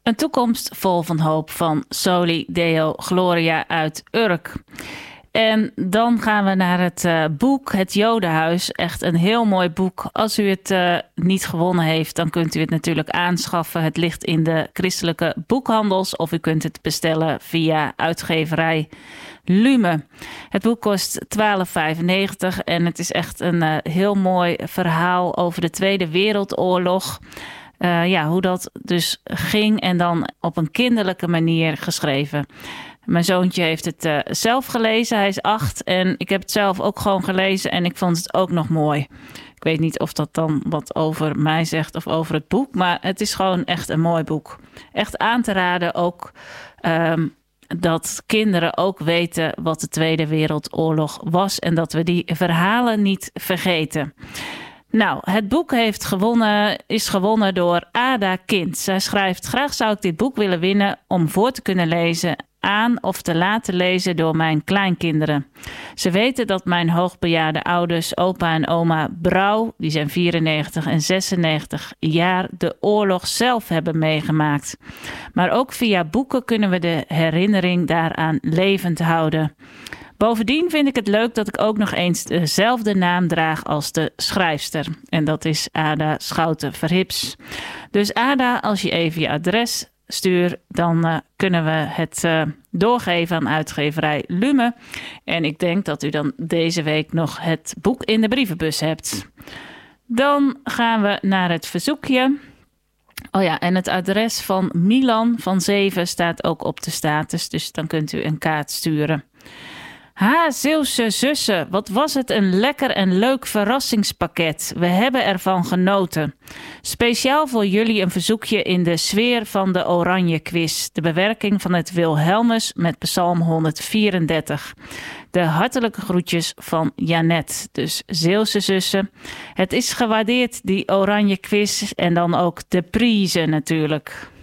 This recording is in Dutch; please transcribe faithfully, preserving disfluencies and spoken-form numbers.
Een toekomst vol van hoop van Soli Deo Gloria uit Urk. En dan gaan we naar het uh, boek Het Jodenhuis. Echt een heel mooi boek. Als u het uh, niet gewonnen heeft, dan kunt u het natuurlijk aanschaffen. Het ligt in de christelijke boekhandels of u kunt het bestellen via uitgeverij Lume. Het boek kost twaalf vijfennegentig en het is echt een uh, heel mooi verhaal over de Tweede Wereldoorlog. Uh, ja, hoe dat dus ging en dan op een kinderlijke manier geschreven. Mijn zoontje heeft het uh, zelf gelezen. Hij is acht en ik heb het zelf ook gewoon gelezen en ik vond het ook nog mooi. Ik weet niet of dat dan wat over mij zegt of over het boek, maar het is gewoon echt een mooi boek. Echt aan te raden ook um, dat kinderen ook weten wat de Tweede Wereldoorlog was en dat we die verhalen niet vergeten. Nou, het boek heeft gewonnen, is gewonnen door Ada Kind. Zij schrijft: graag zou ik dit boek willen winnen om voor te kunnen lezen aan of te laten lezen door mijn kleinkinderen. Ze weten dat mijn hoogbejaarde ouders, opa en oma Brouw, die zijn vierennegentig en zesennegentig jaar, de oorlog zelf hebben meegemaakt. Maar ook via boeken kunnen we de herinnering daaraan levend houden. Bovendien vind ik het leuk dat ik ook nog eens dezelfde naam draag als de schrijfster. En dat is Ada Schouten-Verhips. Dus Ada, als je even je adres stuurt, dan uh, kunnen we het uh, doorgeven aan uitgeverij Lume. En ik denk dat u dan deze week nog het boek in de brievenbus hebt. Dan gaan we naar het verzoekje. Oh ja, en het adres van Milan van Zeven staat ook op de status. Dus dan kunt u een kaart sturen. Ha, Zeeuwse zussen, wat was het een lekker en leuk verrassingspakket. We hebben ervan genoten. Speciaal voor jullie een verzoekje in de sfeer van de Oranje Quiz. De bewerking van het Wilhelmus met Psalm honderdvierendertig. De hartelijke groetjes van Janet, dus Zeeuwse zussen. Het is gewaardeerd, die Oranje Quiz, en dan ook de prijzen natuurlijk.